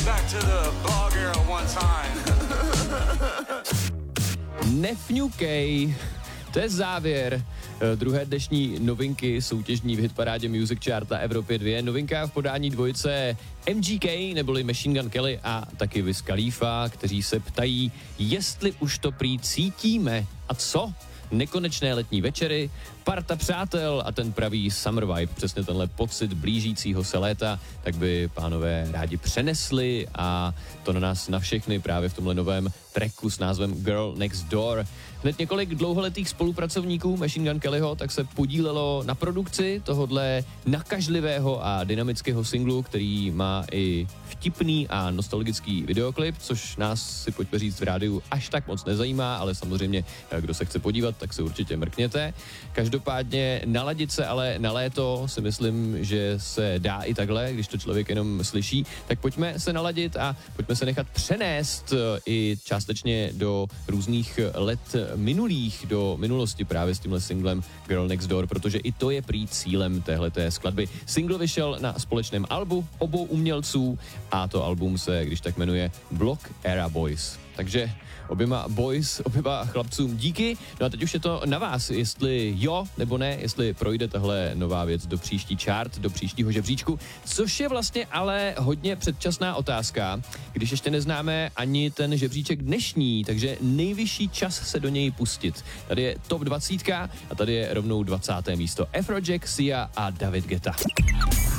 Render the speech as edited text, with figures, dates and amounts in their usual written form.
Back to the blog era one time. Nefňukej, to je závěr druhé dnešní novinky soutěžní v hitparádě Music Chart na Evropě 2. Novinka v podání dvojice MGK, neboli Machine Gun Kelly a taky Wiz Khalifa, kteří se ptají, jestli už to prý cítíme. A co? Nekonečné letní večery, parta přátel a ten pravý summer vibe, přesně tenhle pocit blížícího se léta, tak by pánové rádi přenesli a to na nás na všechny právě v tomhle novém tracku s názvem Girl Next Door. Hned několik dlouholetých spolupracovníků Machine Gun Kellyho tak se podílelo na produkci tohodle nakažlivého a dynamického singlu, který má i vtipný a nostalgický videoklip, což nás, si pojďme říct, v rádiu až tak moc nezajímá, ale samozřejmě, kdo se chce podívat, tak se určitě mrkněte. Každopádně naladit se ale na léto si myslím, že se dá i takhle, když to člověk jenom slyší, tak pojďme se naladit a pojďme se nechat přenést i částečně do různých let minulých, do minulosti právě s tímhle singlem Girl Next Door, protože i to je prý cílem téhleté skladby. Single vyšel na společném albu obou umělců a to album se, když tak jmenuje Block Era Boys. Takže oběma chlapcům díky. No a teď už je to na vás, jestli jo nebo ne, jestli projde tahle nová věc do příští chart, do příštího žebříčku, což je vlastně ale hodně předčasná otázka, když ještě neznáme ani ten žebříček dnešní, takže nejvyšší čas se do něj pustit. Tady je top 20 a tady je rovnou 20. místo. Afrojack, Sia a David Guetta.